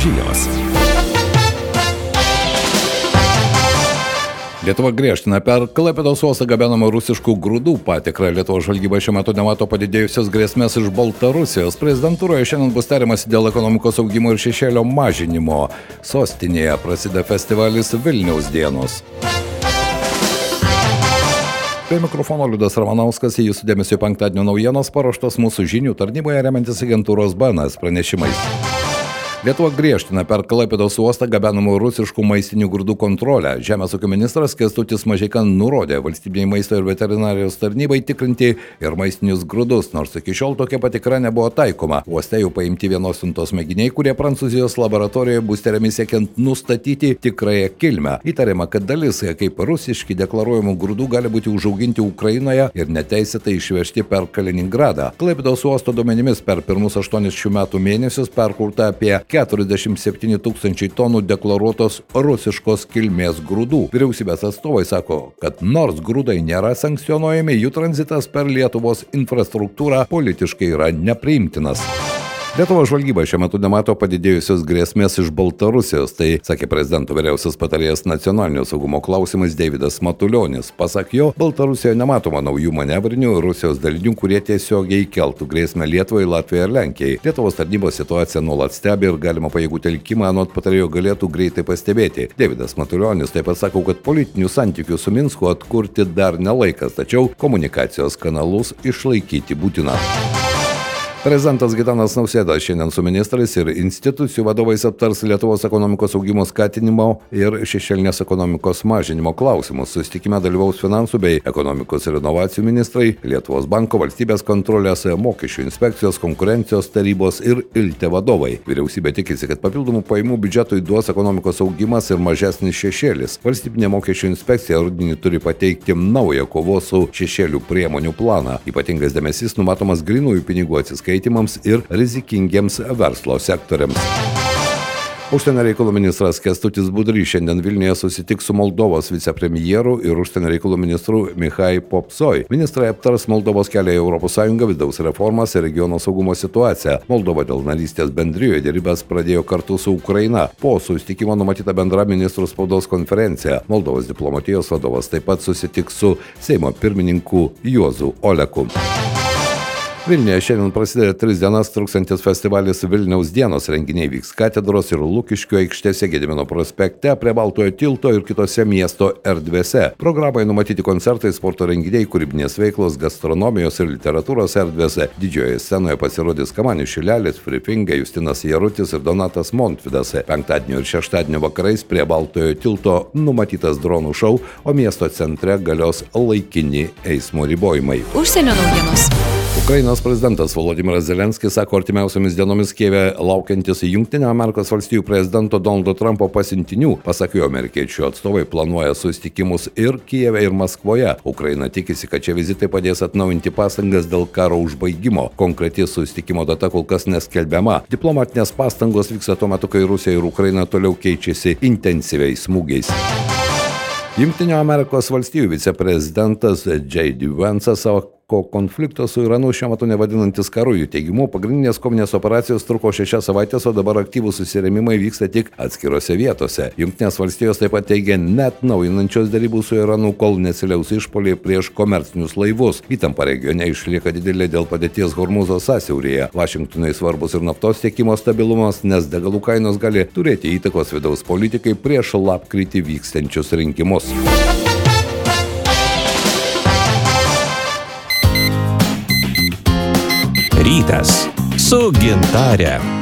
žinios. Lietuva griežtina per Klaipėdos uostą gabenamą rusiškų grūdų patikrą. Lietuvos žvalgyba šiuo metu nemato padidėjusios grėsmės iš Baltarusijos. Prezidentūroje šiandien bus tariamasi dėl ekonomikos augimo ir šešėlio mažinimo. Sostinėje prasideda festivalis Vilniaus dienos. Prie mikrofono Liudas Ramanauskas, jūsų dėmesio penktadienio naujienos paruoštos mūsų žinių tarnyboje remiantis agentūros BNS pranešimais. Lietuva griežtina per Klaipėdos uostą gabenamų rusiškų maistinių grūdų kontrolę. Žemės ūkio ministras Kęstutis Mažeika nurodė valstybinei maisto ir veterinarijos tarnybai tikrinti ir maistinius grūdus, nors iki šiol tokia patikra nebuvo taikoma. Uoste jau paimti vienos siuntos mėginiai, kurie Prancūzijos laboratorijoje bus tiriami siekiant nustatyti tikrąją kilmę. Įtariama, kad dalis kaip rusiški deklaruojamų grūdų gali būti užauginti Ukrainoje ir neteisėtai išvežti per Kaliningradą. Klaipėdos uosto duomenimis per pirmus 8 šių metų mėnesius perkurta apie 47 tūkstančiai tonų deklaruotos rusiškos kilmės grūdų. Vyriausybės atstovai sako, kad nors grūdai nėra sankcionuojami, jų tranzitas per Lietuvos infrastruktūrą politiškai yra nepriimtinas. Lietuvos žvalgyba šiuo metu nemato padidėjusios grėsmės iš Baltarusijos, tai sakė prezidento vyriausias patarėjas nacionalinio saugumo klausimais Deividas Matulionis. Pasak jo, Baltarusijoje nematoma naujų manevrinių Rusijos dalinių, kurie tiesiogiai keltų grėsmę Lietuvai, Latvijai ir Lenkijai. Lietuvos tarnybos situaciją nuolat stebi ir galima pajėgų telkimą anot patarėjo galėtų greitai pastebėti. Deividas Matulionis taip pat sako, kad politinių santykių su Minsku atkurti dar nelaikas, tačiau komunikacijos kanalus išlaikyti būtina. Prezidentas Gitanas Nausėda šiandien su ministrais ir institucijų vadovais aptars Lietuvos ekonomikos augimo skatinimo ir šešėlinės ekonomikos mažinimo klausimus. Susitikime dalyvaus finansų bei ekonomikos ir inovacijų ministrai, Lietuvos banko, valstybės kontrolės, mokesčių inspekcijos, konkurencijos tarybos ir ILTE vadovai. Vyriausybė tikisi, kad papildomų pajamų biudžetui duos ekonomikos augimas ir mažesnis šešėlis. Valstybinė mokesčių inspekcija rudenį turi pateikti naują kovos su šešėlių priemonių planą. Ypatingas dėmesys numatomas grynųjų pinigų atsiskaitimams ir rizikingiems verslo sektoriams. Užsienio reikalų ministras Kęstutis Budrys šiandien Vilniuje susitiks su Moldovos vicepremjeru ir užsienio reikalų ministru Michai Popsoj. Ministrai aptars Moldovos kelią į ES, vidaus reformas ir regiono saugumo situaciją. Moldova dėl narystės bendrijoje derybas pradėjo kartu su Ukraina. Po susitikimo numatyta bendra ministrų spaudos konferencija. Moldovos diplomatijos vadovas taip pat susitiks su Seimo pirmininku Juozu Oleku. Vilniuje šiandien prasideda 3 dienas truksiantis festivalis Vilniaus dienos. Renginiai vyks Katedros ir Lukiškių aikštėse, Gedimino prospekte, prie Baltojo tilto ir kitose miesto erdvėse. Programoje numatyti koncertai, sporto renginiai, kūrybinės veiklos, gastronomijos ir literatūros erdvėse. Didžiojoje scenoje pasirodys Kamanių Šilelis, Frifinga, Justinas Jarutis ir Donatas Montvydas. Penktadienio ir šeštadienio vakarais prie Baltojo tilto numatytas dronų šou, o miesto centre galios laikini eismo ribojimai. Užsienio naujienos. Ukrainos prezidentas Volodymyras Zelenskis sako artimiausiomis dienomis Kijeve laukiantis Jungtinių Amerikos valstijų prezidento Donaldo Trumpo pasiuntinių. Pasak jo, amerikiečių atstovai planuoja susitikimus ir Kijeve, ir Maskvoje. Ukraina tikisi, kad šie vizitai padės atnaujinti pastangas dėl karo užbaigimo. Konkreti susitikimo data kol kas neskelbiama. Diplomatinės pastangos vyksta tuo metu, kai Rusija ir Ukraina toliau keičiasi intensyviais smūgiais. Jungtinių Amerikos valstijų viceprezidentas J.D. Vance savo konflikto su Iranu šiuo metu nevadinantis karu. Jų teigimu, pagrindinės kovinės operacijos truko 6 savaitės, o dabar aktyvūs susirėmimai vyksta tik atskirose vietose. Jungtinės valstijos taip pat teigia net naujinančios derybų su Iranu, kol nesiliaus išpuoliai prieš komercinius laivus. Įtampa regione išlieka didelė dėl padėties Hormūzo sąsiauryje. Vašingtonui svarbus ir naftos tiekimo stabilumas, nes degalų kainos gali turėti įtakos vidaus politikai prieš lapkritį vykstančius rinkimus. Rytas su Gintare.